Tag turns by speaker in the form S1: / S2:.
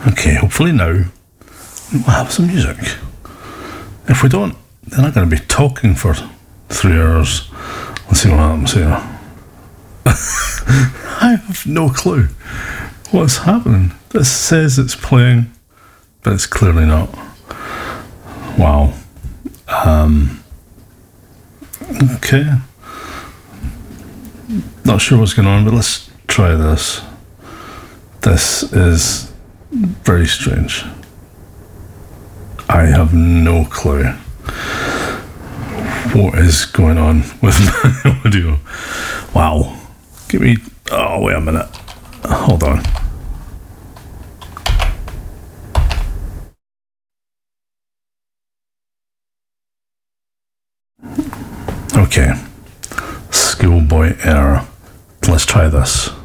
S1: Okay, hopefully now we'll have some music. If we don't, then I'm going to be talking for 3 hours. Let's see what happens here. I have no clue what's happening. This says it's playing, but it's clearly not. Wow. Okay. Not sure what's going on, but let's try this. This is very strange. I have no clue what is going on with my audio. Wow. Give me... Oh, wait a minute. Hold on. Okay. Schoolboy error. Let's try this.